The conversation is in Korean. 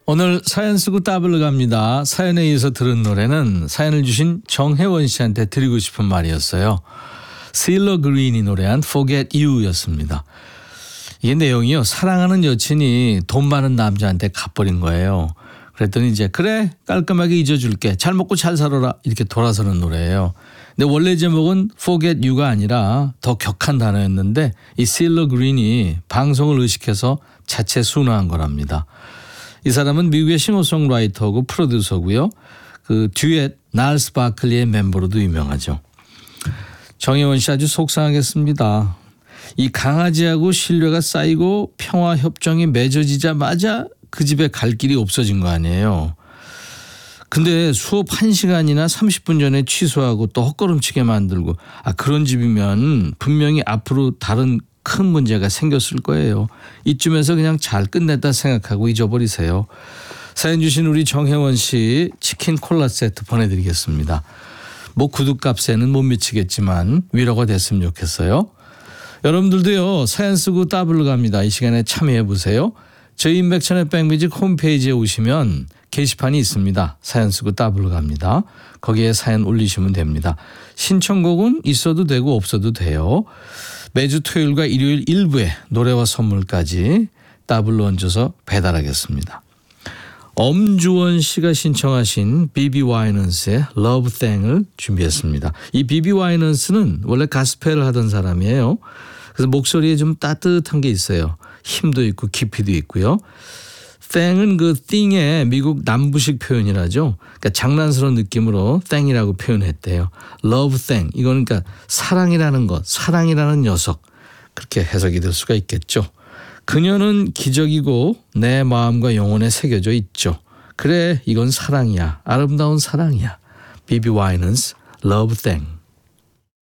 오늘 사연 쓰고 따블로 갑니다. 사연에 의해서 들은 노래는 사연을 주신 정혜원 씨한테 드리고 싶은 말이었어요. 실러 그린이 노래한 Forget You였습니다. 이게 내용이요. 사랑하는 여친이 돈 많은 남자한테 갚버린 거예요. 그랬더니 이제 그래 깔끔하게 잊어줄게. 잘 먹고 잘 살아라. 이렇게 돌아서는 노래예요. 근데 원래 제목은 Forget You가 아니라 더 격한 단어였는데 이 실러 그린이 방송을 의식해서 자체 순화한 거랍니다. 이 사람은 미국의 싱어송라이터고 프로듀서고요. 그 듀엣 날스 바클리의 멤버로도 유명하죠. 정혜원 씨 아주 속상하겠습니다. 이 강아지하고 신뢰가 쌓이고 평화협정이 맺어지자마자 그 집에 갈 길이 없어진 거 아니에요. 근데 수업 1시간이나 30분 전에 취소하고 또 헛걸음치게 만들고 그런 집이면 분명히 앞으로 다른 큰 문제가 생겼을 거예요. 이쯤에서 그냥 잘 끝냈다 생각하고 잊어버리세요. 사연 주신 우리 정혜원 씨 치킨 콜라 세트 보내드리겠습니다. 뭐 구두값에는 못 미치겠지만 위로가 됐으면 좋겠어요. 여러분들도요. 사연 쓰고 따블로 갑니다. 이 시간에 참여해 보세요. 저희 임백천의 백뮤직 홈페이지에 오시면 게시판이 있습니다. 사연 쓰고 따블로 갑니다. 거기에 사연 올리시면 됩니다. 신청곡은 있어도 되고 없어도 돼요. 매주 토요일과 일요일 일부에 노래와 선물까지 따블로 얹어서 배달하겠습니다. 엄주원 씨가 신청하신 비비 와이넌스의 Love Thang을 준비했습니다. 이 비비 와이넌스는 원래 가스펠을 하던 사람이에요. 그래서 목소리에 좀 따뜻한 게 있어요. 힘도 있고 깊이도 있고요. Thang은 그 thing의 미국 남부식 표현이라죠. 그러니까 장난스러운 느낌으로 thang이라고 표현했대요. Love Thang 이거는 그러니까 사랑이라는 것, 사랑이라는 녀석 그렇게 해석이 될 수가 있겠죠. 그녀는 기적이고 내 마음과 영혼에 새겨져 있죠. 그래 이건 사랑이야. 아름다운 사랑이야. 비비 와이넌스 Love Thang.